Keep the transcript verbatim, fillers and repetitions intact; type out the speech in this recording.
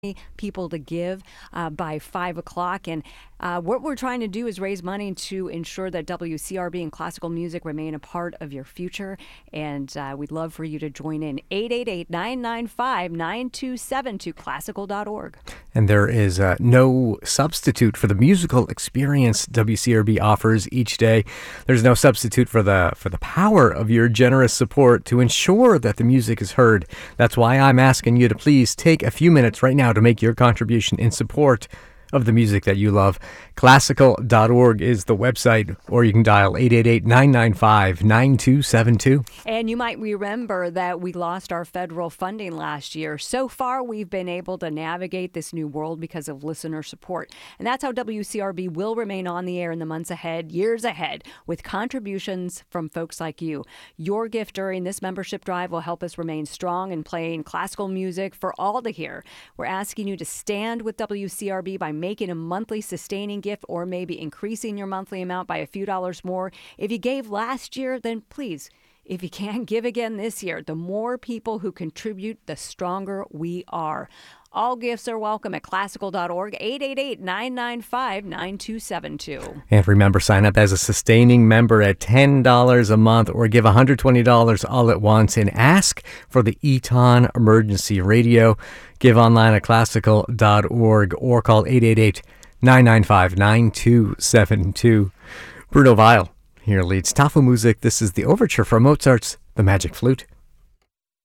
people to give uh, by five o'clock. And uh, what we're trying to do is raise money to ensure that W C R B and classical music remain a part of your future. And uh, we'd love for you to join in. eight eight eight, nine nine five, nine two seven two, classical dot org. And there is uh, no substitute for the musical experience W C R B offers each day. There's no substitute for the for the power of your generous support to ensure that the music is heard. That's why I'm asking you to please take a few minutes right now to make your contribution in support of the music that you love. classical dot org is the website, or you can dial eight eight eight, nine nine five, nine two seven two. And you might remember that we lost our federal funding last year. So far, we've been able to navigate this new world because of listener support. And that's how W C R B will remain on the air in the months ahead, years ahead, with contributions from folks like you. Your gift during this membership drive will help us remain strong in playing classical music for all to hear. We're asking you to stand with W C R B by making a monthly sustaining gift, or maybe increasing your monthly amount by a few dollars more. If you gave last year, then please, if you can, give again this year. The more people who contribute, the stronger we are. All gifts are welcome at classical dot org, eight eight eight, nine nine five, nine two seven two. And remember, sign up as a sustaining member at ten dollars a month, or give one hundred twenty dollars all at once and ask for the Eton Emergency Radio. Give online at classical dot org or call eight eight eight, nine nine five, nine two seven two. Bruno Weil here leads Tafelmusik. This is the overture from Mozart's The Magic Flute.